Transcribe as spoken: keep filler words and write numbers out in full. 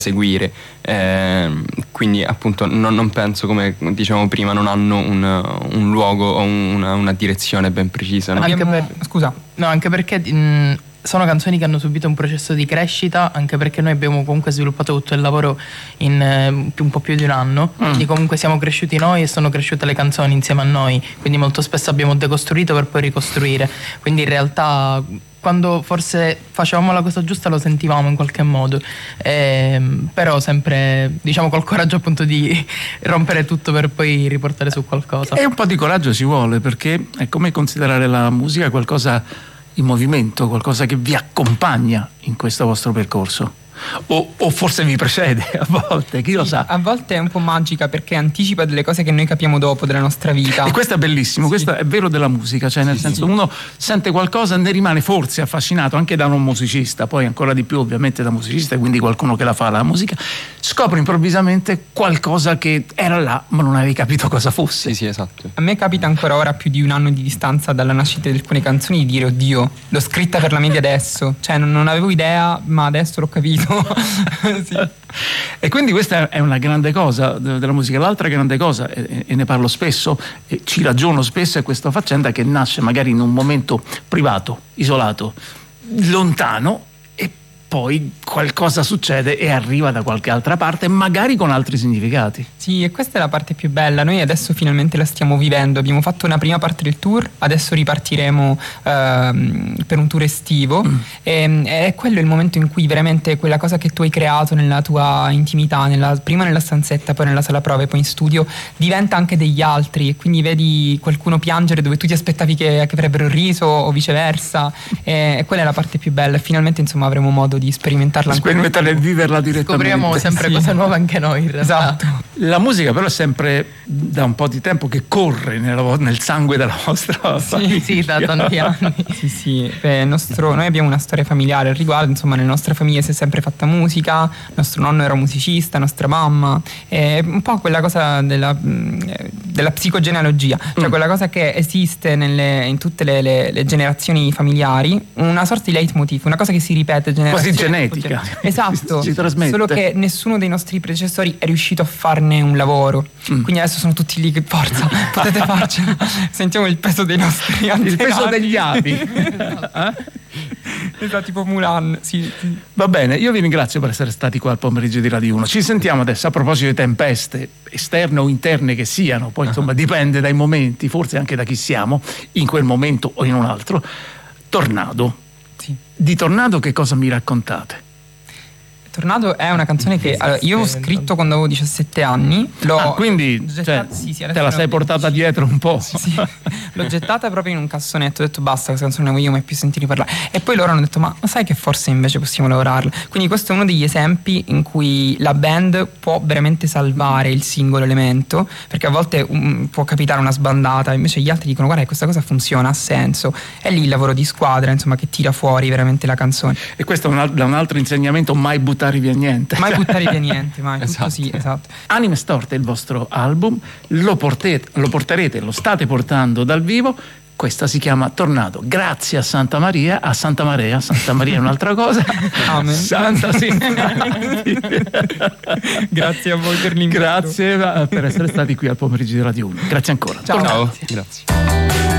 seguire, eh, quindi appunto non, non penso, come dicevamo prima, non hanno un, un luogo o una, una direzione ben precisa, no? Anche per, scusa no, anche perché mh, sono canzoni che hanno subito un processo di crescita, anche perché noi abbiamo comunque sviluppato tutto il lavoro in eh, un po' più di un anno, mm. quindi comunque siamo cresciuti noi e sono cresciute le canzoni insieme a noi, quindi molto spesso abbiamo decostruito per poi ricostruire, quindi in realtà quando forse facevamo la cosa giusta lo sentivamo in qualche modo, eh, però sempre diciamo col coraggio appunto di rompere tutto per poi riportare su qualcosa. E un po' di coraggio ci vuole, perché è come considerare la musica qualcosa in movimento, qualcosa che vi accompagna in questo vostro percorso. O, o forse vi precede a volte, chi lo sa. A volte è un po' magica perché anticipa delle cose che noi capiamo dopo della nostra vita. E questo è bellissimo, sì. Questo è vero della musica, cioè nel sì, senso sì. Uno sente qualcosa e ne rimane forse affascinato anche da non musicista, poi ancora di più ovviamente da musicista, e quindi qualcuno che la fa la musica, scopre improvvisamente qualcosa che era là ma non avevi capito cosa fosse. Sì, sì, esatto. A me capita ancora ora, più di un anno di distanza dalla nascita di alcune canzoni, di dire oddio, l'ho scritta per la media adesso, cioè non, non avevo idea ma adesso l'ho capito. Sì. E quindi questa è una grande cosa della musica. L'altra grande cosa, e, e ne parlo spesso e ci ragiono spesso, è questa faccenda che nasce magari in un momento privato, isolato, lontano, e poi qualcosa succede e arriva da qualche altra parte, magari con altri significati. Sì, e questa è la parte più bella. Noi adesso finalmente la stiamo vivendo. Abbiamo fatto una prima parte del tour, adesso ripartiremo ehm, per un tour estivo, mm. e, è quello il momento in cui veramente quella cosa che tu hai creato nella tua intimità, nella, prima nella stanzetta, poi nella sala prove, poi in studio, diventa anche degli altri, e quindi vedi qualcuno piangere dove tu ti aspettavi che, che avrebbero riso o viceversa, e, e quella è la parte più bella. Finalmente insomma avremo modo di sperimentarla, sperimentare e viverla direttamente. Scopriamo sempre sì. cose nuove anche noi in realtà. Esatto. La musica però è sempre da un po' di tempo che corre nella, nel sangue della vostra sì, famiglia. Sì, da tanti anni. Sì, sì. Beh, nostro, noi abbiamo una storia familiare al riguardo, insomma nella nostra famiglia si è sempre fatta musica, nostro nonno era musicista, nostra mamma, è un po' quella cosa della, della psicogenealogia, cioè mm. quella cosa che esiste nelle, in tutte le, le, le generazioni familiari, una sorta di leitmotiv, una cosa che si ripete generazione quasi genetica. Esatto, si, si trasmette. Solo che nessuno dei nostri predecessori è riuscito a farne un lavoro, mm. quindi adesso sono tutti lì che forza, potete farcela. Sentiamo il peso dei nostri antenati. Il peso degli avi. eh? Esatto, tipo Mulan. Sì, sì. Va bene, io vi ringrazio per essere stati qua al pomeriggio di Radio uno. Ci sentiamo adesso, a proposito di tempeste, esterne o interne che siano, poi insomma dipende dai momenti, forse anche da chi siamo, in quel momento o in un altro. Tornado. Sì. Di Tornado che cosa mi raccontate? Tornado è una canzone che allora, io ho scritto quando avevo diciassette anni. L'ho ah, quindi gettata, cioè, sì, sì, te la sei portata dietro un po'. Sì, sì. L'ho gettata proprio in un cassonetto, ho detto basta, questa canzone non voglio mai più sentire parlare. E poi loro hanno detto ma sai che forse invece possiamo lavorarla. Quindi questo è uno degli esempi in cui la band può veramente salvare il singolo elemento, perché a volte um, può capitare una sbandata, invece gli altri dicono guarda questa cosa funziona, ha senso. È lì il lavoro di squadra insomma che tira fuori veramente la canzone. E questo è un, al- un altro insegnamento, mai buttare via niente. Mai buttare via niente, mai. Esatto. Tutto sì, esatto. Anime Storte è il vostro album, lo, portete, lo porterete, lo state portando dal vivo. Questa si chiama Tornado. Grazie a Santa Maria, a Santa Maria, Santa Maria è un'altra cosa. Amen. Santa sì. Grazie a voi per l'invito. Grazie per essere stati qui al pomeriggio di Radio uno. Grazie ancora. Ciao. Ciao. Grazie.